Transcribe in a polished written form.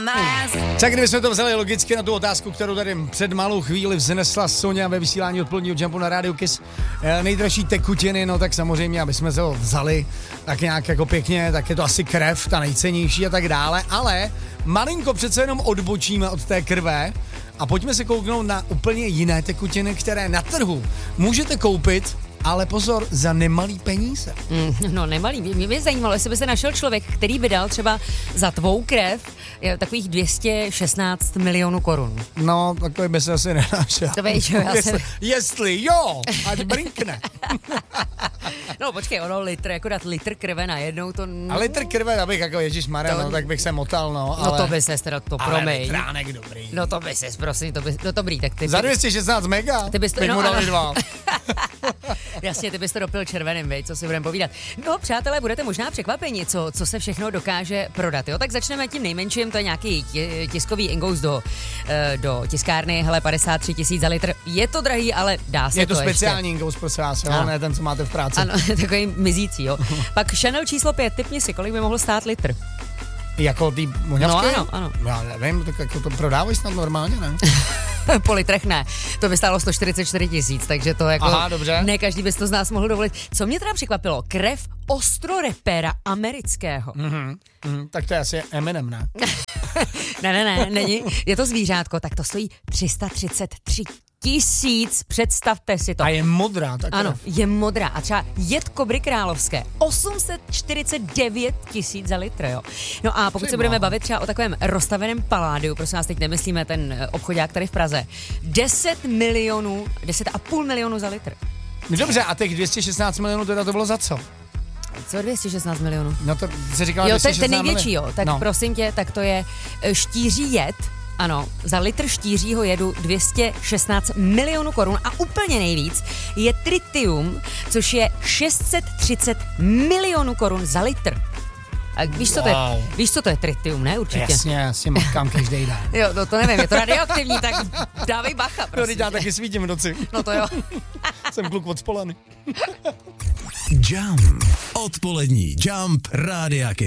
Tak kdybychom to vzali logicky na tu otázku, kterou tady před malou chvíli vznesla Soňa ve vysílání odpoledního Jumpu na Radio Kiss. Nejdražší tekutiny, no tak samozřejmě, aby jsme se ho vzali tak nějak jako pěkně, tak je to asi krev, ta nejcennější a tak dále, ale malinko přece jenom odbočíme od té krve a pojďme se kouknout na úplně jiné tekutiny, které na trhu můžete koupit, ale pozor, za nemalý peníze. No nemalý, mě zajímalo, jestli by se našel člověk, který by dal třeba za tvou krev takových 216 milionů korun. No, takový by se asi nenašel. To víš, já Jestli jo, ať brinkne. No počkej, ono litr, jako dát litr krve najednou, to... A litr krve, abych jako ježišmarja, no, tak bych se motal, no. Ale, no to by ses teda, to promiň. Ale litránek dobrý. No to by ses, prosím, no dobrý, tak ty... Za 216 mega, ty bys to, bych mu dali 2. Jasně, ty bys to dopil červeným, vej, co si budeme povídat. No, přátelé, budete možná překvapeni, co se všechno dokáže prodat, jo? Tak začneme tím nejmenším, to je nějaký tiskový ingus do tiskárny, hele, 53 000 za litr. Je to drahý, ale dá se je to ještě. speciální ingus, prosím vás, jo? Ne ten, co máte v práci. Ano, takový mizící, jo. Pak Chanel číslo 5, tipni si, kolik by mohl stát litr. Jako ty muňavky? No, ano. Já nevím, tak jako to prodávají snad normálně, ne? Po litrech ne, to by stálo 144 000, takže to jako... Aha, dobře. Ne každý by to z nás mohl dovolit. Co mě teda překvapilo, krev ostrorepéra amerického. Tak to je asi Eminem, ne? ne, není. Je to zvířátko, tak to stojí 333 000, představte si to. A je modrá, tak. Ano, je modrá. A třeba jed kobry královské, 849 000 za litr, jo. No a pokud se budeme bavit třeba o takovém rozstaveném paládiu, prosím nás, teď nemyslíme ten obchodák tady v Praze, 10,5 milionu za litr. Dobře, a těch 216 milionů teda to bylo za co? Co 216 milionů? No to se říkalo jo, 216 ten největší, jo. Tak no. Prosím tě, tak to je štíří jed. Ano, za litr štířího jedu 216 milionů korun a úplně nejvíc je tritium, což je 630 milionů korun za litr. A víš, co to je tritium, ne? Určitě. Jasně, já si matkám každý den. Jo, no to nevím, je to radioaktivní, tak dávej bacha, prosím. No, já taky svítím v noci. No to jo. Jsem kluk od Spolany. Jump. Odpolední Jump Rádia Kiss.